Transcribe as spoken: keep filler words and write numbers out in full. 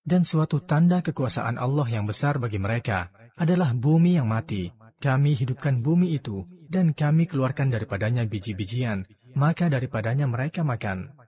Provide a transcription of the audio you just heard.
Dan suatu tanda kekuasaan Allah yang besar bagi mereka adalah bumi yang mati. Kami hidupkan bumi itu, dan kami keluarkan daripadanya biji-bijian, maka daripadanya mereka makan.